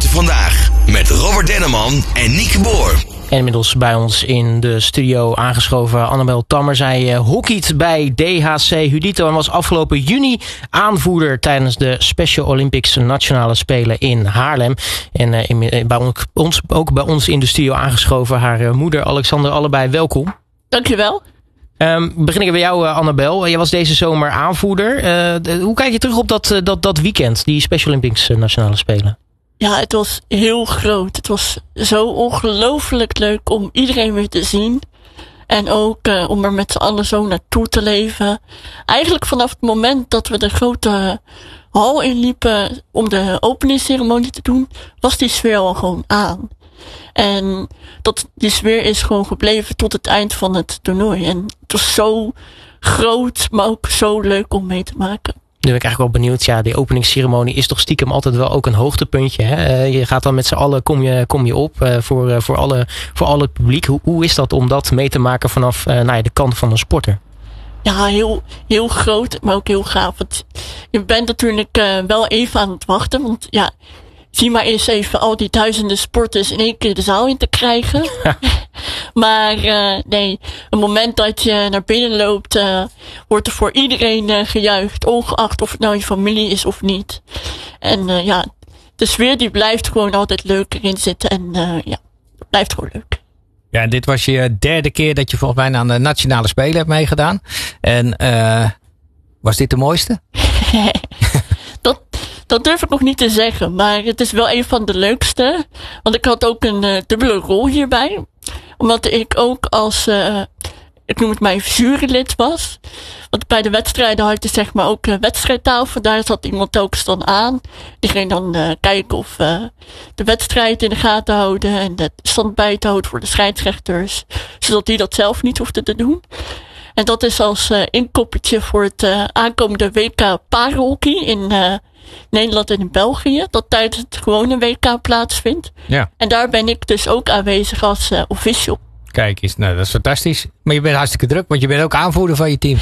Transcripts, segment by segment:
vandaag met Robert Denneman en Nieke Boer. En inmiddels bij ons in de studio aangeschoven Annabel Tammer. Zij hockeyt bij DHC Hudito en was afgelopen juni aanvoerder tijdens de Special Olympics Nationale Spelen in Haarlem. En ook bij ons in de studio aangeschoven haar moeder Alexander. Allebei welkom. Dankjewel. Begin ik bij jou, Annabel. Jij was deze zomer aanvoerder. Hoe kijk je terug op dat weekend, die Special Olympics Nationale Spelen? Ja, het was heel groot. Het was zo ongelooflijk leuk om iedereen weer te zien. En ook om er met z'n allen zo naartoe te leven. Eigenlijk vanaf het moment dat we de grote hal inliepen om de openingsceremonie te doen, was die sfeer al gewoon aan. En die sfeer is gewoon gebleven tot het eind van het toernooi. En het was zo groot, maar ook zo leuk om mee te maken. Nu ben ik eigenlijk wel benieuwd. Ja, die openingsceremonie is toch stiekem altijd wel ook een hoogtepuntje. Hè? Je gaat dan met z'n allen, kom je op voor al het publiek. Hoe is dat om dat mee te maken vanaf de kant van een sporter? Ja, heel groot, maar ook heel gaaf. Want je bent natuurlijk wel even aan het wachten. Want ja, zie maar eens even al die duizenden sporters in één keer de zaal in te krijgen. Ja. Maar nee, het moment dat je naar binnen loopt, wordt er voor iedereen gejuicht. Ongeacht of het nou je familie is of niet. En de sfeer die blijft gewoon altijd leuk erin zitten. En het blijft gewoon leuk. Ja, en dit was je derde keer dat je volgens mij aan de Nationale Spelen hebt meegedaan. En was dit de mooiste? Dat durf ik nog niet te zeggen, maar het is wel een van de leukste. Want ik had ook een dubbele rol hierbij. Omdat ik ook als, ik noem het mijn jurylid was. Want bij de wedstrijden had je zeg maar ook een wedstrijdtafel. Daar zat iemand telkens dan aan. Die ging dan kijken of de wedstrijd in de gaten houden. En de stand bij te houden voor de scheidsrechters. Zodat die dat zelf niet hoefden te doen. En dat is als inkoppertje voor het aankomende WK Parahockey in Nederland en in België. Dat tijdens het gewone WK plaatsvindt. Ja. En daar ben ik dus ook aanwezig als official. Kijk eens, nou dat is fantastisch. Maar je bent hartstikke druk, want je bent ook aanvoerder van je team.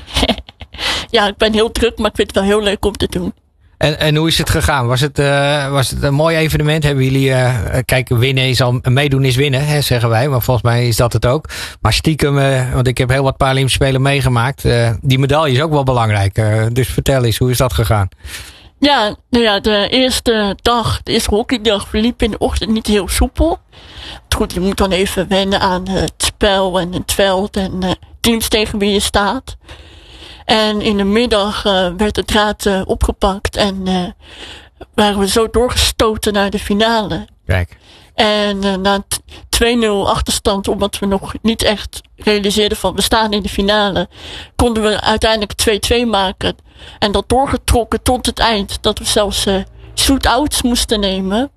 Ja, ik ben heel druk, maar ik vind het wel heel leuk om te doen. En hoe is het gegaan? Was het een mooi evenement? Hebben jullie, winnen is al, meedoen is winnen, hè, zeggen wij. Maar volgens mij is dat het ook. Maar stiekem, want ik heb heel wat Paralympische Spelen meegemaakt. Die medaille is ook wel belangrijk. Dus vertel eens, hoe is dat gegaan? Ja, de eerste hockeydag verliep in de ochtend niet heel soepel. Goed, je moet dan even wennen aan het spel en het veld en teams tegen wie je staat. En in de middag werd de draad opgepakt en waren we zo doorgestoten naar de finale. Kijk. En na 2-0 achterstand, omdat we nog niet echt realiseerden van we staan in de finale, konden we uiteindelijk 2-2 maken. En dat doorgetrokken tot het eind, dat we zelfs shootouts moesten nemen.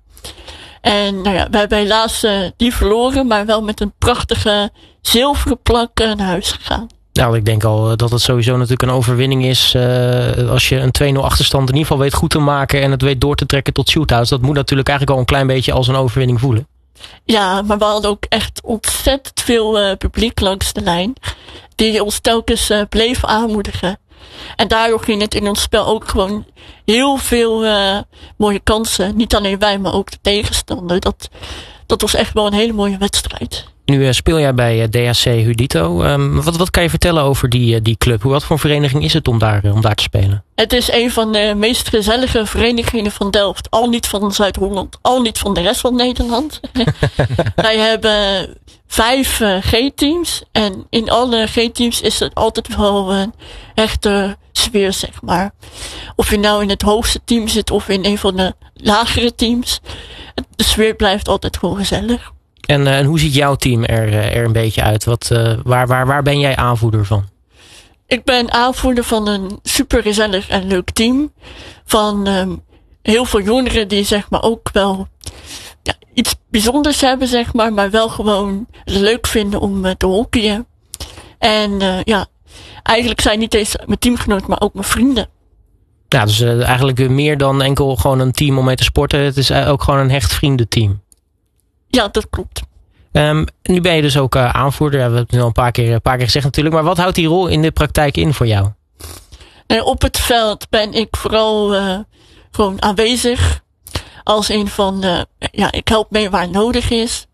En we hebben helaas die verloren, maar wel met een prachtige zilveren plak naar huis gegaan. Nou, ik denk al dat het sowieso natuurlijk een overwinning is. Als je een 2-0 achterstand in ieder geval weet goed te maken en het weet door te trekken tot shootouts. Dat moet natuurlijk eigenlijk al een klein beetje als een overwinning voelen. Ja, maar we hadden ook echt ontzettend veel publiek langs de lijn. Die ons telkens bleef aanmoedigen. En daardoor ging het in ons spel ook gewoon heel veel mooie kansen. Niet alleen wij, maar ook de tegenstander. Dat was echt wel een hele mooie wedstrijd. Nu speel jij bij DHC Hudito. Wat kan je vertellen over die club? Wat voor vereniging is het om daar te spelen? Het is een van de meest gezellige verenigingen van Delft. Al niet van Zuid-Holland, al niet van de rest van Nederland. Wij hebben 5 G-teams. En in alle G-teams is het altijd wel een echte sfeer, zeg maar. Of je nou in het hoogste team zit of in een van de lagere teams. De sfeer blijft altijd gewoon gezellig. En hoe ziet jouw team er een beetje uit? Waar ben jij aanvoerder van? Ik ben aanvoerder van een super gezellig en leuk team. Van heel veel jongeren die zeg maar ook wel iets bijzonders hebben, zeg maar wel gewoon leuk vinden om te hockeyen. En eigenlijk zijn niet eens mijn teamgenoten, maar ook mijn vrienden. Ja, dus eigenlijk meer dan enkel gewoon een team om mee te sporten. Het is ook gewoon een hecht vriendenteam. Ja, dat klopt. Nu ben je dus ook aanvoerder. Ja, we hebben het nu al een paar keer gezegd natuurlijk. Maar wat houdt die rol in de praktijk in voor jou? Op het veld ben ik vooral gewoon aanwezig. Als in van, ik help mee waar nodig is.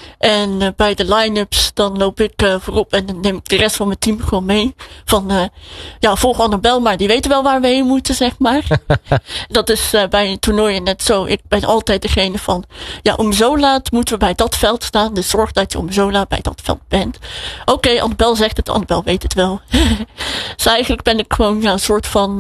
En bij de line-ups, dan loop ik voorop en dan neem ik de rest van mijn team gewoon mee. Van, volg Annabel, maar die weten wel waar we heen moeten, zeg maar. Dat is bij toernooien net zo. Ik ben altijd degene van, om zo laat moeten we bij dat veld staan. Dus zorg dat je om zo laat bij dat veld bent. Oké, Annabel zegt het, Annabel weet het wel. Dus eigenlijk ben ik gewoon een soort van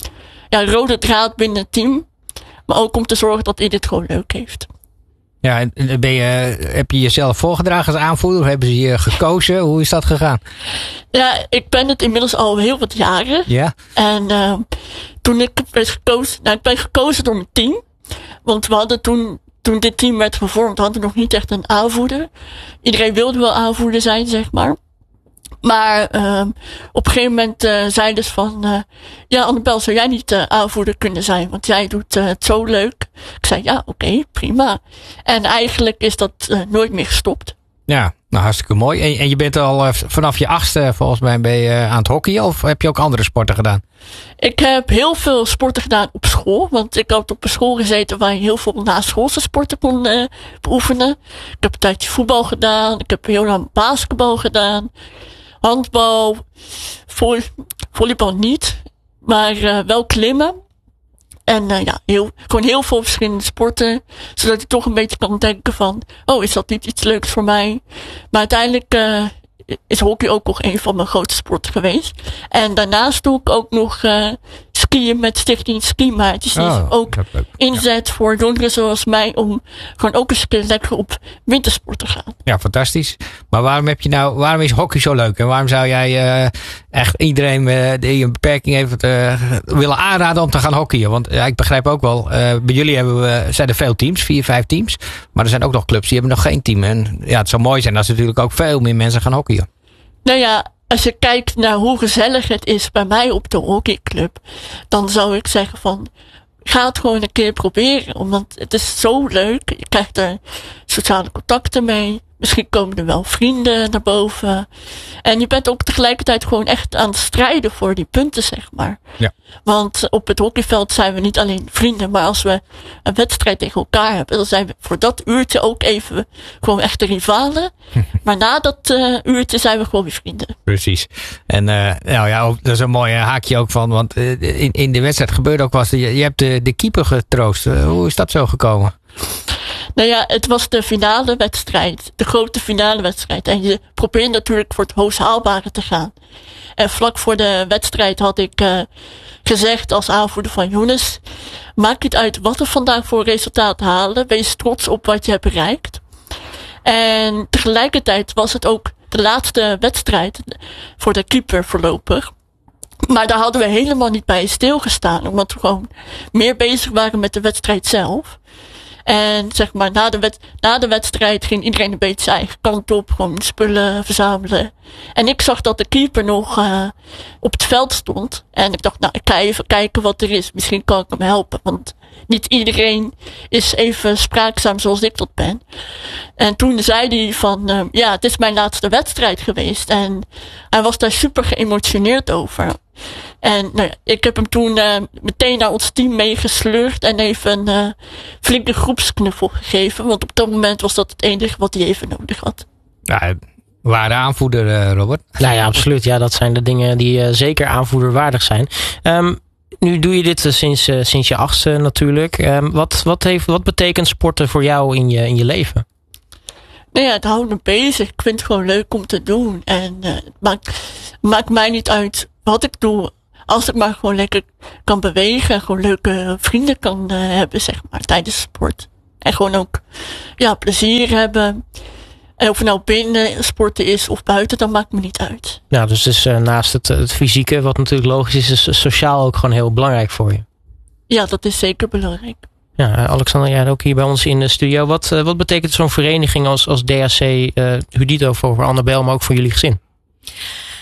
rode draad binnen het team. Maar ook om te zorgen dat iedereen het gewoon leuk heeft. Ja, en heb je jezelf voorgedragen als aanvoerder? Hebben ze je gekozen? Hoe is dat gegaan? Ja, ik ben het inmiddels al heel wat jaren. Ja. En toen ik werd gekozen... ik ben gekozen door mijn team. Want we hadden toen dit team werd gevormd, hadden we nog niet echt een aanvoerder. Iedereen wilde wel aanvoerder zijn, zeg maar. Maar op een gegeven moment zeiden ze van... Annabel, zou jij niet aanvoerder kunnen zijn? Want jij doet het zo leuk. Ik zei, oké, prima. En eigenlijk is dat nooit meer gestopt. Ja, nou hartstikke mooi. En je bent al vanaf je 8e volgens mij ben je aan het hockeyen? Of heb je ook andere sporten gedaan? Ik heb heel veel sporten gedaan op school. Want ik had op een school gezeten waar je heel veel naschoolse sporten kon beoefenen. Ik heb een tijdje voetbal gedaan. Ik heb heel lang basketbal gedaan. Handbal, volleybal niet, maar wel klimmen. En gewoon heel veel verschillende sporten. Zodat je toch een beetje kan denken van, is dat niet iets leuks voor mij? Maar uiteindelijk is hockey ook nog een van mijn grootste sporten geweest. En daarnaast doe ik ook nog skiën met Stichting Skimaatjes. Die ook inzet voor jongeren zoals mij om gewoon ook eens een keer lekker op wintersport te gaan. Ja, fantastisch. Maar waarom is hockey zo leuk? En waarom zou jij echt iedereen die een beperking heeft willen aanraden om te gaan hockeyen? Want ik begrijp ook wel, bij jullie zijn er veel teams, 4, 5 teams. Maar er zijn ook nog clubs die hebben nog geen team. En het zou mooi zijn als er natuurlijk ook veel meer mensen gaan hockeyen. Nou ja, als je kijkt naar hoe gezellig het is bij mij op de hockeyclub, dan zou ik zeggen van, ga het gewoon een keer proberen. Omdat het is zo leuk. Je krijgt er sociale contacten mee. Misschien komen er wel vrienden naar boven. En je bent ook tegelijkertijd gewoon echt aan het strijden voor die punten, zeg maar. Ja. Want op het hockeyveld zijn we niet alleen vrienden, maar als we een wedstrijd tegen elkaar hebben, dan zijn we voor dat uurtje ook even gewoon echte rivalen. Maar na dat uurtje zijn we gewoon weer vrienden. Precies. En dat is een mooi haakje ook van, want in de wedstrijd gebeurde ook wel eens, je hebt de keeper getroost. Hoe is dat zo gekomen? Nou ja, het was de finale wedstrijd. De grote finale wedstrijd. En je probeert natuurlijk voor het hoogst haalbare te gaan. En vlak voor de wedstrijd had ik gezegd als aanvoerder van Jonas, maak niet uit wat we vandaag voor resultaat halen. Wees trots op wat je hebt bereikt. En tegelijkertijd was het ook de laatste wedstrijd voor de keeper voorlopig. Maar daar hadden we helemaal niet bij stilgestaan. Omdat we gewoon meer bezig waren met de wedstrijd zelf. En zeg maar, na de wedstrijd ging iedereen een beetje zijn eigen kant op. Gewoon spullen verzamelen. En ik zag dat de keeper nog op het veld stond. En ik dacht, ik ga even kijken wat er is. Misschien kan ik hem helpen. Want niet iedereen is even spraakzaam zoals ik dat ben. En toen zei hij van, het is mijn laatste wedstrijd geweest. En hij was daar super geëmotioneerd over. En ik heb hem toen meteen naar ons team meegesleurd en even een flinke groepsknuffel gegeven. Want op dat moment was dat het enige wat hij even nodig had. Ja, ware aanvoerder, Robert. Nou ja, absoluut. Ja, dat zijn de dingen die zeker aanvoerderwaardig zijn. Nu doe je dit sinds je 8e natuurlijk. Wat betekent sporten voor jou in je leven? Nou ja, het houdt me bezig. Ik vind het gewoon leuk om te doen. En het maakt mij niet uit wat ik doe. Als ik maar gewoon lekker kan bewegen. En gewoon leuke vrienden kan hebben, zeg maar, tijdens sport. En gewoon ook, plezier hebben. En of het nou binnen sporten is of buiten, dat maakt me niet uit. Nou, dus naast het fysieke, wat natuurlijk logisch is sociaal ook gewoon heel belangrijk voor je. Ja, dat is zeker belangrijk. Ja, Alexander, jij ook hier bij ons in de studio. Wat betekent zo'n vereniging als DHC Hudito voor Annabel, maar ook voor jullie gezin?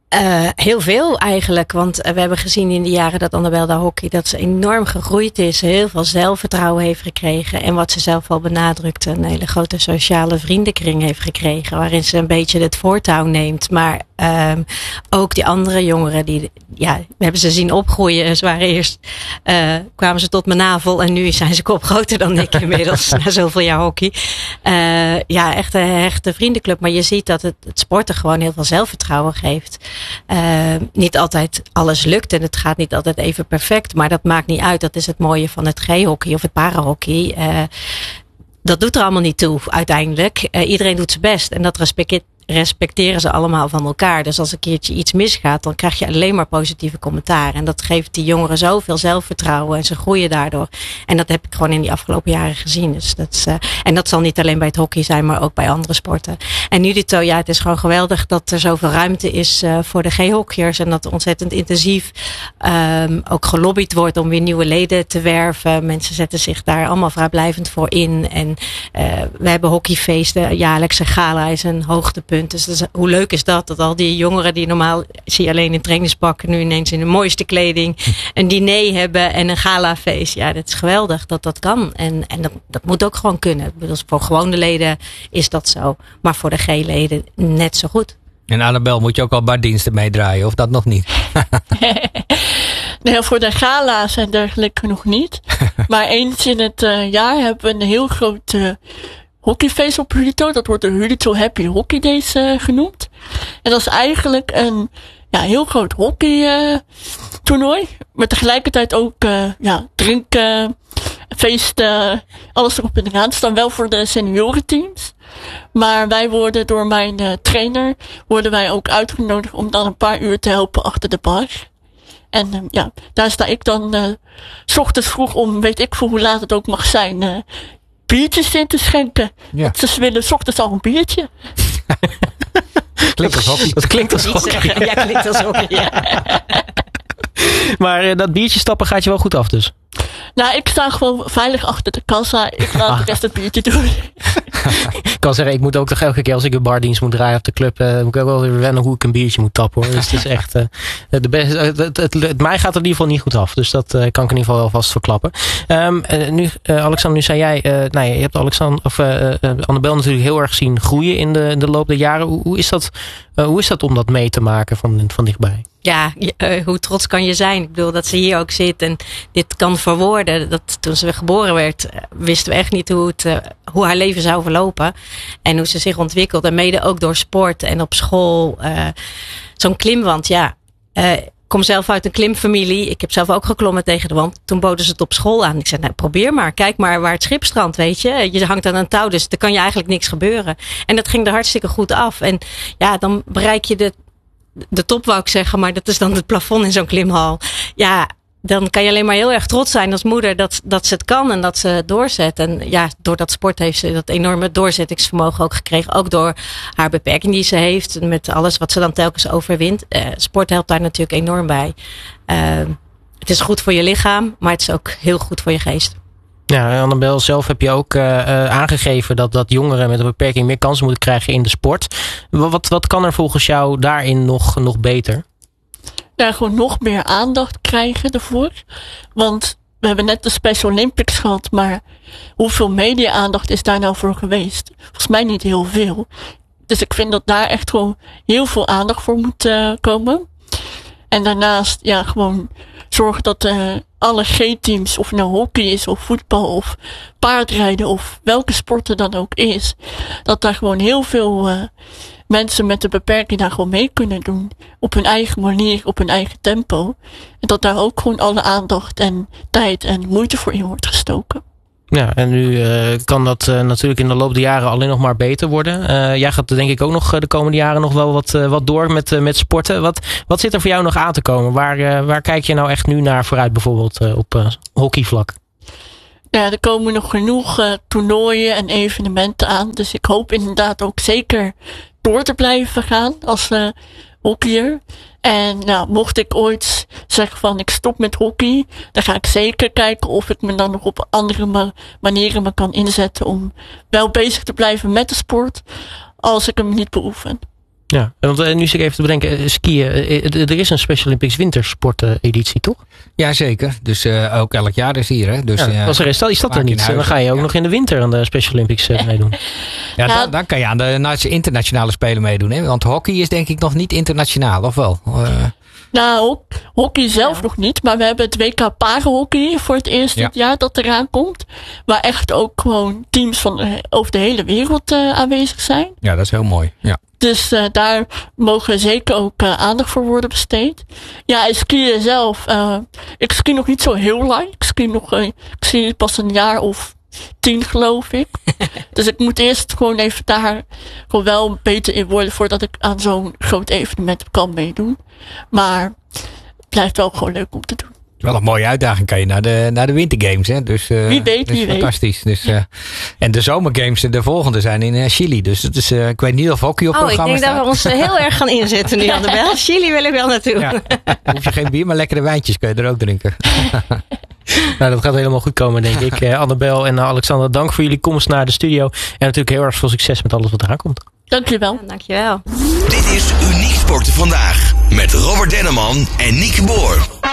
Heel veel eigenlijk, want we hebben gezien in de jaren dat Annabel daar hockey, dat ze enorm gegroeid is, heel veel zelfvertrouwen heeft gekregen en wat ze zelf al benadrukte, een hele grote sociale vriendenkring heeft gekregen, waarin ze een beetje het voortouw neemt, maar ook die andere jongeren, we hebben ze zien opgroeien. Ze waren eerst, kwamen ze tot mijn navel en nu zijn ze kop groter dan ik inmiddels, na zoveel jaar hockey. Echt een hechte vriendenclub, maar je ziet dat het sporten gewoon heel veel zelfvertrouwen geeft. Niet altijd alles lukt en het gaat niet altijd even perfect, maar dat maakt niet uit. Dat is het mooie van het G-hockey of het parahockey. Dat doet er allemaal niet toe uiteindelijk. Iedereen doet zijn best en dat respecteren ze allemaal van elkaar. Dus als een keertje iets misgaat, dan krijg je alleen maar positieve commentaar. En dat geeft die jongeren zoveel zelfvertrouwen en ze groeien daardoor. En dat heb ik gewoon in die afgelopen jaren gezien. Dus en dat zal niet alleen bij het hockey zijn, maar ook bij andere sporten. En Nudito, het is gewoon geweldig dat er zoveel ruimte is voor de G-hockeyers. En dat ontzettend intensief ook gelobbyd wordt om weer nieuwe leden te werven. Mensen zetten zich daar allemaal vrijblijvend voor in. En we hebben hockeyfeesten. Jaarlijkse gala is een hoogtepunt. Dus hoe leuk is dat al die jongeren die normaal zie je alleen in trainingspakken nu ineens in de mooiste kleding een diner hebben en een galafeest. Ja, dat is geweldig dat dat kan. En dat moet ook gewoon kunnen. Dus voor gewone leden is dat zo. Maar voor de G-leden net zo goed. En Annabel, moet je ook al bardiensten meedraaien of dat nog niet? Nee, voor de gala's en dergelijke nog niet. Maar eens in het jaar hebben we een heel groot hockeyfeest op Hudito. Dat wordt de Hudito Happy Hockey Days genoemd. En dat is eigenlijk een heel groot hockey toernooi. Maar tegelijkertijd ook drinken, feesten, alles erop en eraan. Het is dan wel voor de seniorenteams. Maar wij worden door mijn trainer ook uitgenodigd om dan een paar uur te helpen achter de bar. En daar sta ik dan 's ochtends vroeg om, weet ik veel hoe laat het ook mag zijn, biertjes in te schenken. Ja. Want ze willen 's ochtends al een biertje. Klinkt als hockey. Dat klinkt als hockey. Ja, klinkt als hockey, ja. Maar dat biertje stappen gaat je wel goed af dus? Nou, ik sta gewoon veilig achter de kassa. Ik laat de rest het biertje doen. Ik kan zeggen, ik moet ook toch elke keer als ik een bardienst moet draaien op de club, moet ik ook wel weer wennen hoe ik een biertje moet tappen hoor. Dus het is echt, mij gaat het in ieder geval niet goed af. Dus dat kan ik in ieder geval wel vast verklappen. Alexander, nu zei jij, je hebt Annabel natuurlijk heel erg zien groeien in de loop der jaren. Hoe is dat om dat mee te maken van dichtbij? Ja, hoe trots kan je zijn? Ik bedoel, dat ze hier ook zit en dit kan verwoorden. Dat toen ze geboren werd, wisten we echt niet hoe haar leven zou verlopen. En hoe ze zich ontwikkelt. En mede ook door sport en op school. Zo'n klimwand, ik kom zelf uit een klimfamilie. Ik heb zelf ook geklommen tegen de wand. Toen boden ze het op school aan. Ik zei, nou probeer maar. Kijk maar waar het schip strandt, weet je. Je hangt aan een touw, dus er kan je eigenlijk niks gebeuren. En dat ging er hartstikke goed af. En dan bereik je de top wou ik zeggen, maar dat is dan het plafond in zo'n klimhal. Ja, dan kan je alleen maar heel erg trots zijn als moeder dat ze het kan en dat ze het doorzet. En door dat sport heeft ze dat enorme doorzettingsvermogen ook gekregen. Ook door haar beperking die ze heeft met alles wat ze dan telkens overwint. Sport helpt daar natuurlijk enorm bij. Het is goed voor je lichaam, maar het is ook heel goed voor je geest. Ja, Annabel, zelf heb je ook aangegeven dat jongeren met een beperking meer kansen moeten krijgen in de sport. Wat kan er volgens jou daarin nog beter? Ja, gewoon nog meer aandacht krijgen ervoor. Want we hebben net de Special Olympics gehad, maar hoeveel media-aandacht is daar nou voor geweest? Volgens mij niet heel veel. Dus ik vind dat daar echt gewoon heel veel aandacht voor moet komen. En daarnaast, gewoon zorgen dat alle G-teams, of het nou hockey is, of voetbal, of paardrijden, of welke sport er dan ook is, dat daar gewoon heel veel mensen met een beperking daar gewoon mee kunnen doen. Op hun eigen manier, op hun eigen tempo. En dat daar ook gewoon alle aandacht en tijd en moeite voor in wordt gestoken. Ja, en nu kan dat natuurlijk in de loop der jaren alleen nog maar beter worden. Jij gaat denk ik ook nog de komende jaren nog wel wat door met sporten. Wat zit er voor jou nog aan te komen? Waar kijk je nou echt nu naar vooruit bijvoorbeeld op hockeyvlak? Ja, er komen nog genoeg toernooien en evenementen aan. Dus ik hoop inderdaad ook zeker door te blijven gaan als hockeyer. En mocht ik ooit zeggen van ik stop met hockey, dan ga ik zeker kijken of ik me dan nog op andere manieren kan inzetten om wel bezig te blijven met de sport als ik hem niet beoefen. Ja, want nu zit ik even te bedenken, skiën, er is een Special Olympics wintersport-editie, toch? Ja, zeker. Dus ook elk jaar is hier. Hè? Dus, als er is dat er niet. En dan ga je ook nog in de winter aan de Special Olympics meedoen. Ja, dan kan je aan de internationale spelen meedoen. Hè? Want hockey is denk ik nog niet internationaal, of wel? Nou, hockey zelf nog niet. Maar we hebben het WK Parahockey voor het eerst dit jaar dat eraan komt. Waar echt ook gewoon teams van over de hele wereld aanwezig zijn. Ja, dat is heel mooi. Ja. Dus daar mogen zeker ook aandacht voor worden besteed. Ja, en skiën zelf. Ik ski nog niet zo heel lang. Ik ski pas een jaar of 10, geloof ik. Dus ik moet eerst gewoon even daar gewoon wel beter in worden voordat ik aan zo'n groot evenement kan meedoen. Maar het blijft wel gewoon leuk om te doen. Wel een mooie uitdaging kan je naar de wintergames. Hè? Dus, wie weet, wie fantastisch. Dus, en de zomergames, de volgende zijn in Chili. Dus het is, ik weet niet of hockey op programma staat. Ik denk dat we ons heel erg gaan inzetten nu aan de bel. Chili wil ik wel naartoe. Ja. Hoef je geen bier, maar lekkere wijntjes kun je er ook drinken. Nou, dat gaat helemaal goed komen, denk ik. Annabel en Alexander, dank voor jullie komst naar de studio. En natuurlijk heel erg veel succes met alles wat eraan komt. Dankjewel. Ja, dankjewel. Dit is Uniek Sporten Vandaag met Robert Denneman en Nieke Boer.